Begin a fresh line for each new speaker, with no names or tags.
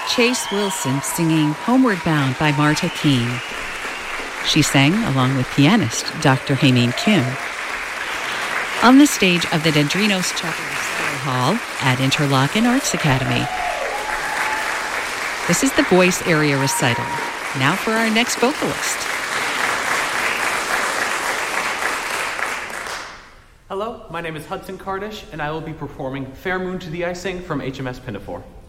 Chase Wilson singing Homeward Bound by Marta Keene. She sang along with pianist Dr. Haemin Kim on the stage of the Dendrinos Chapel Hall at Interlochen Arts Academy. This is the voice area recital. Now for our next vocalist.
Hello, my name is Hudson Kardish, and I will be performing Fair Moon to the Icing from HMS Pinafore.